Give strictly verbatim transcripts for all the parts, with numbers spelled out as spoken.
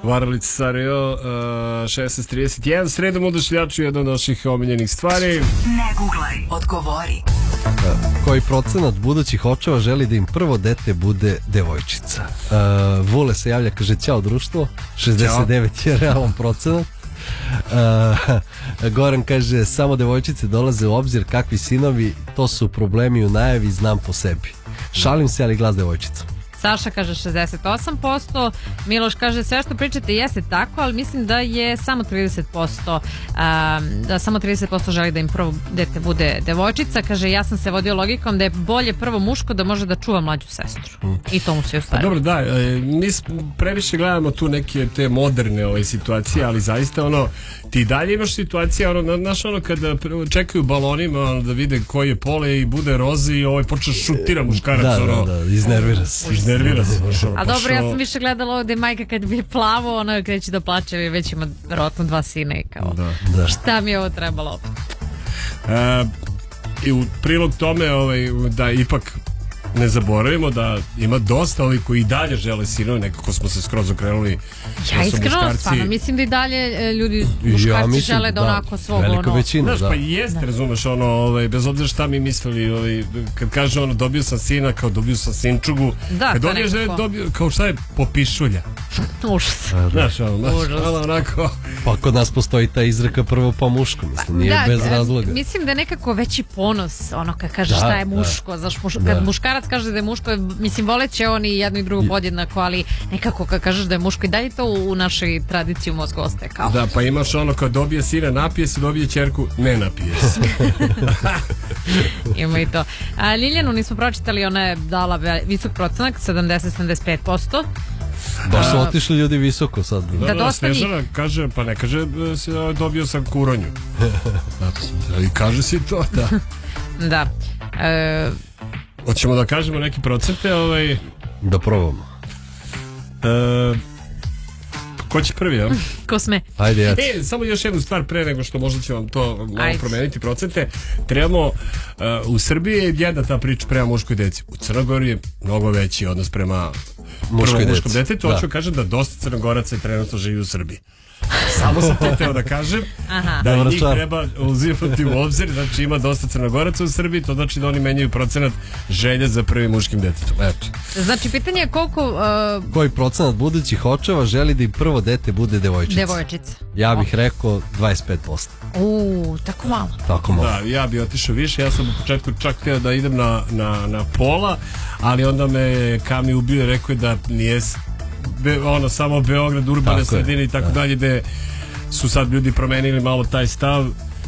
Varalica Sarajevo, uh, šesnaest trideset jedan, sredom odašljaču, jedna od naših omiljenih stvari. Ne guglaj, odgovori. Koji procenat budućih očeva želi da im prvo dete bude devojčica? Uh, Vule se javlja, kaže ćao društvo, šezdeset devet je realan procenat. Uh, Goran kaže samo devojčice dolaze u obzir, kakvi sinovi, to su problemi u najavi, znam po sebi. Šalim se, ali glas devojčica. Saša kaže šezdeset osam posto, Miloš kaže sve što pričate jeste tako, ali mislim da je samo trideset posto um, da samo trideset posto želi da im prvo dete bude devojčica. Kaže ja sam se vodio logikom da je bolje prvo muško da može da čuva mlađu sestru. Mm. I to mu se ostvarilo. Dobro, da, mi previše gledamo tu neke te moderne ove situacije, ali zaista ono, ti dalje imaš situacije, ono, znaš ono kada čekaju balonima ono, da vide koji je pole i bude rozi i ovaj počne šutira muškarac. Da, ono, da, da, iznervira se. Iznervira se. Ono, a dobro, ja sam više gledala ovdje majka kad bi je plavo, ona kreće da plače, već ima vjerojatno dva sina i kao, da, da. Šta mi je ovo trebalo? E, I u prilog tome ovaj, da ipak ne zaboravimo da ima dosta ovih koji i dalje žele sinove, nekako smo se skroz okrenuli. Ja iskreno stvarno mislim da i dalje ljudi, muškarci ja mislim, žele da, da onako svog velika ono... većina, znaš, da. pa jeste, da. Razumeš, ono, ovaj, bez obzira šta mi mislili, ovaj, kad kaže ono, dobio sam sina, kao dobio sam sinčugu, da, kad dobiješ da je dobio, kao šta je popišulja. Užas. Znaš, ono, znaš, ono, onako... Pa kod nas postoji ta izreka prvo po mušku, mislim, nije da, bez razloga. Mislim da je nekako veći ponos, ono, kad kaže da, šta je muško, da. Znaš, muš, kad da. Muškarac kaže da je muško, mislim, voleće oni jedno i drugo podjednako, ali nekako kad kažeš da je muško i dalje to u, u našoj tradiciji u mozgu ostaje kao. Da, pa imaš ono, kad dobije sina, napije se, dobije ćerku, ne napije se. Ima i to. A, Ljiljanu nismo pročitali, ona je dala visok procenak, sedamdeset do sedamdeset pet posto. Baš su otišli ljudi visoko sad. Da, da, da Snežana kaže, pa ne kaže dobio sam kuronju. I kaže si to, da. Da. E... Hoćemo da kažemo neki procente, ovaj... Da probamo. E... Ko će prvi, ja? Ko sme? Ajde, ja. E, samo još jednu stvar pre nego što možda će vam to malo Ajde. Promeniti procente. Trebamo, uh, u Srbiji je jedna ta priča prema muškoj deci. U Crnogori je mnogo veći odnos prema muškoj muškom detetu. Hoću kažem da dosta Crnogoraca trenutno živi u Srbiji. Samo sam to teo da kažem. Aha. Da i njih treba uzimati u obzir. Znači ima dosta Crnogoraca u Srbiji. To znači da oni menjaju procenat želja za prvim muškim detetom. Eto. Znači pitanje je koliko uh... koji procenat budućih očeva želi da im prvo dete bude devojčica? Devojčica. Ja bih rekao dvadeset pet posto. Uuu, tako malo. Tako malo. Da, ja bih otišao više. Ja sam u početku čak htio da idem na, na, na pola, ali onda me Kami ubio i rekao da nije Be, ono, samo Beograd, urbane tako sredine je, i tako da. Dalje, gde su sad ljudi promenili malo taj stav.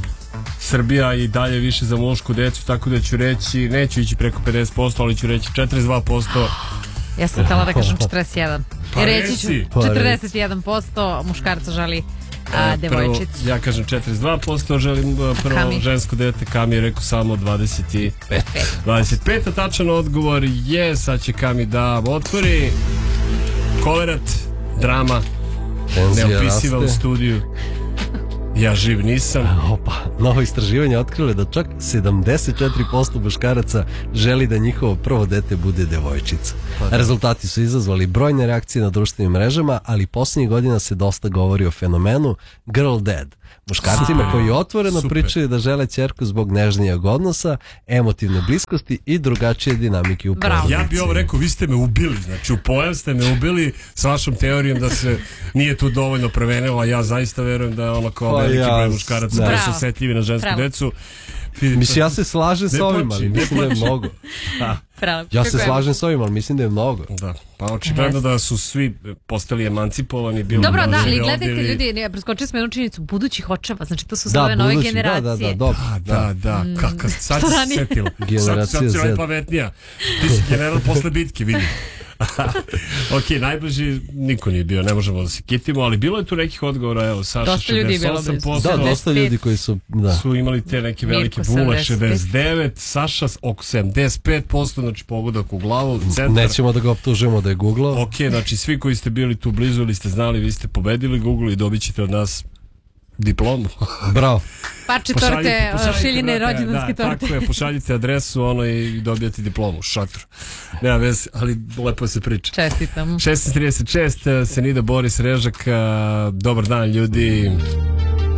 Srbija i dalje više za mušku decu, tako da ću reći, neću ići preko pedeset posto, ali ću reći četrdeset dva posto. Ja sam htjela da kažem četrdeset jedan. Pa I reći ću četrdeset jedan posto muškarca želi a, devojčicu. Prvo, ja kažem četrdeset dva posto želim prvo Kami. Žensko dete, Kami je rekao samo dvadeset pet. dvadeset pet, a tačan odgovor je, sad će Kami da otvori. Kolerat, drama, neopisiva u studiju. Ja živ nisam. Opa, novo istraživanje otkrilo da čak sedamdeset četiri posto muškaraca želi da njihovo prvo dete bude devojčica. Rezultati su izazvali brojne reakcije na društvenim mrežama, ali posljednjih godina se dosta govori o fenomenu Girl Dad. Muškarcima Super. Koji otvoreno Super. Pričaju da žele ćerku zbog nežnijeg odnosa, emotivne bliskosti i drugačije dinamike u porodici. Ja bih ovo rekao, vi ste me ubili, znači u pojam ste me ubili s vašom teorijom da se nije tu dovoljno prevenilo, a ja zaista verujem da je ono kao veliki ja, broj muškaraca koji su osjetljivi na žensku Bravo. Decu. Mislim, ja se slažem s ovim, ali mislim da je mnogo. Pravo. Ja se slažem s ovim, ali mislim da je mnogo. Da, pa očigledno da su svi postali emancipovani. Bilo dobro, da, ali gledajte ovdje... ljudi, ne, preskočili smo jednu činjenicu budućih očeva, znači to su sve ove nove generacije. Da, da, da, da, da, da. Mm. Kaka, sad si se setila. Sad, sad si najpametnija. Ti si general posle bitke, vidi. Ok, najbliži niko nije bio, ne možemo da se kitimo, ali bilo je tu nekih odgovora, evo, Saša šezdeset osam posto. Da, dosta ljudi koji su, da. Su imali te neke velike bule, šezdeset devet, Saša oko sedamdeset pet posto, znači pogodak u glavu, centar. Nećemo da ga optužimo da je googlao. Ok, znači svi koji ste bili tu blizu ili ste znali, vi ste pobedili Google i dobit ćete od nas diplomu. Bravo. Parče torte, šiljine rođendanske da, torte. Tako je, pošaljite adresu ono i dobijate diplomu, šatru. Nema veze, ali lepo se priča. Čestitam. šesnaest trideset šest, Senida Boris Režak, dobar dan ljudi.